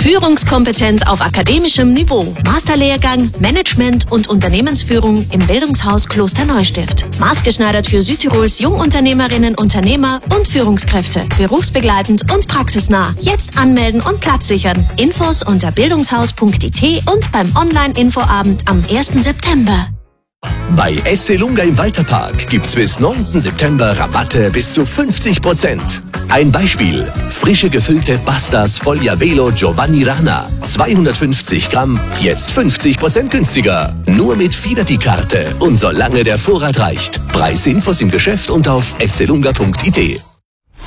Führungskompetenz auf akademischem Niveau. Masterlehrgang Management und Unternehmensführung im Bildungshaus Klosterneustift. Maßgeschneidert für Südtirols Jungunternehmerinnen, Unternehmer und Führungskräfte. Berufsbegleitend und praxisnah. Jetzt anmelden und Platz sichern. Infos unter bildungshaus.it und beim Online-Infoabend am 1. September. Bei Esselunga im Walterpark gibt's bis 9. September Rabatte bis zu 50%. Ein Beispiel: frische gefüllte Pastas Foglia Velo Giovanni Rana. 250 Gramm, jetzt 50% günstiger. Nur mit Fidati-Karte und solange der Vorrat reicht. Preisinfos im Geschäft und auf esselunga.it.